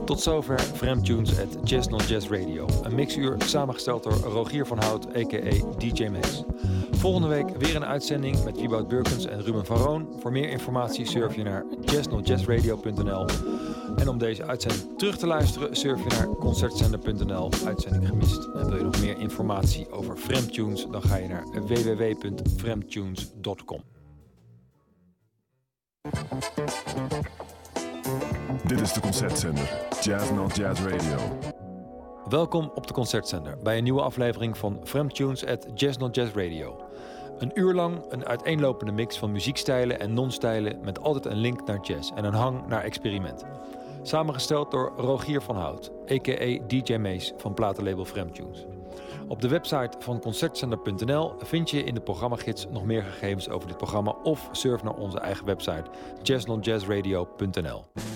Tot zover Fremtunes at Jazz Not Jazz Radio. Een mixuur samengesteld door Rogier van Hout, a.k.a. DJ Mees. Volgende week weer een uitzending met Wieboud Burkens en Ruben van Roon. Voor meer informatie surf je naar jazznotjazzradio.nl. En om deze uitzending terug te luisteren, surf je naar concertzender.nl. Uitzending gemist. En wil je nog meer informatie over Fremtunes, dan ga je naar www.fremtunes.com. Dit is de Concertzender, Jazz Not Jazz Radio. Welkom op de Concertzender bij een nieuwe aflevering van Fremtunes at Jazz Not Jazz Radio. Een uur lang een uiteenlopende mix van muziekstijlen en non-stijlen met altijd een link naar jazz en een hang naar experiment. Samengesteld door Rogier van Hout, a.k.a. DJ Mees van platenlabel Fremtunes. Op de website van concertzender.nl vind je in de programmagids nog meer gegevens over dit programma of surf naar onze eigen website jazznotjazzradio.nl.